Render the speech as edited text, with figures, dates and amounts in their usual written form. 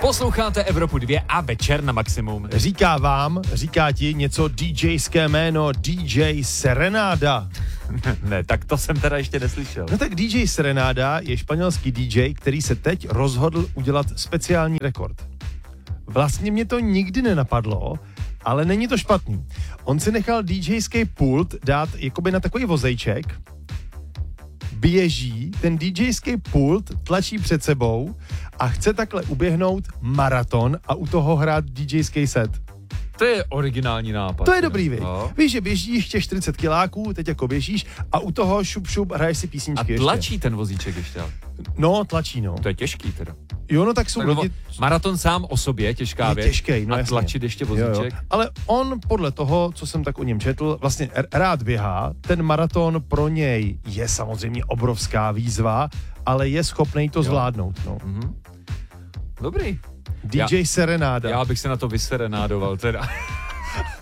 Posloucháte Evropu 2 a večer na maximum. Říká ti něco DJské jméno DJ Serenáda. Ne, tak to jsem teda ještě neslyšel. No tak DJ Serenáda je španělský DJ, který se teď rozhodl udělat speciální rekord. Vlastně mě to nikdy nenapadlo, ale není to špatný. On si nechal DJský pult dát jakoby na takový vozejček, běží, ten DJský pult tlačí před sebou a chce takhle uběhnout maraton a u toho hrát DJský set. To je originální nápad. To je dobrý, vy. No. Víš, že běžíš těch 40 kiláků, teď jako běžíš a u toho šup hraješ si písničky. A tlačí ten vozíček ještě. No, tlačí, no. To je těžký teda. Jo, no tak jsou lidi... Maraton sám o sobě, těžká věc. Těžkej, no a jasně. tlačit ještě vozíček. Jo. Ale on podle toho, co jsem tak o něm četl, vlastně rád běhá. Ten maraton pro něj je samozřejmě obrovská výzva, ale je schopnej to zvládnout, no. Mhm. Dobrý. DJ Serenáda. Já bych se na to vyserenádoval teda.